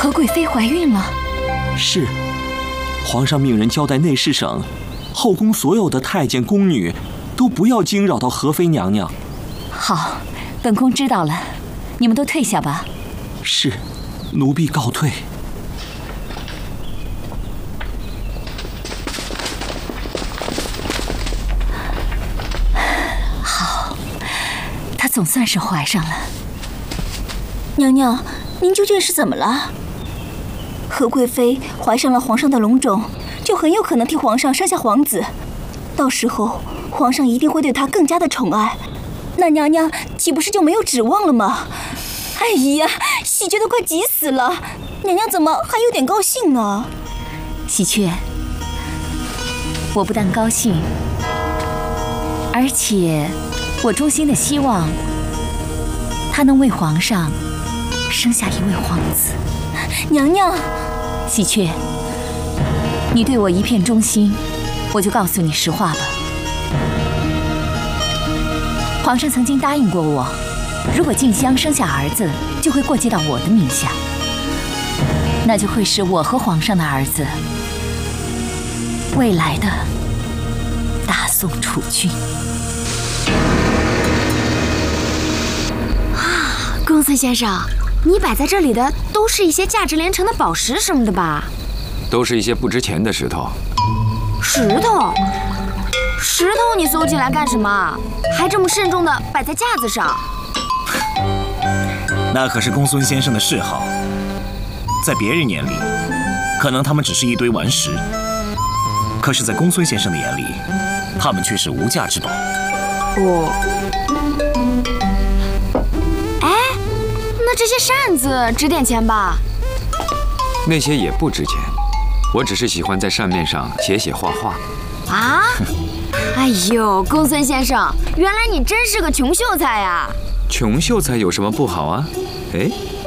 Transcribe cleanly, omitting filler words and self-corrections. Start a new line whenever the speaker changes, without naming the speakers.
何贵妃怀孕了？
是，皇上命人交代内侍省，后宫所有的太监宫女都不要惊扰到何妃娘娘。
好，本宫知道了，你们都退下吧。
是，奴婢告退。
好，她总算是怀上了。
娘娘，您究竟是怎么了？何贵妃怀上了皇上的龙种，就很有可能替皇上生下皇子，到时候皇上一定会对她更加的宠爱，那娘娘岂不是就没有指望了吗？哎呀，喜鹊都快急死了，娘娘怎么还有点高兴呢？
喜鹊，我不但高兴，而且我衷心的希望她能为皇上生下一位皇子。
娘娘，
喜鹊，你对我一片忠心，我就告诉你实话吧。皇上曾经答应过我，如果静香生下儿子，就会过继到我的名下，那就会是我和皇上的儿子，未来的大宋储君。
公孙先生，你摆在这里的都是一些价值连城的宝石什么的吧？
都是一些不值钱的石头。
石头？石头你搜进来干什么？还这么慎重的摆在架子上？
那可是公孙先生的嗜好，在别人眼里，可能他们只是一堆顽石，可是，在公孙先生的眼里，他们却是无价之宝。
哦。哎，那这些扇子值点钱吧？
那些也不值钱，我只是喜欢在扇面上写写画画。
啊？哎呦，公孙先生，原来你真是个穷秀才呀！
穷秀才有什么不好啊？哎，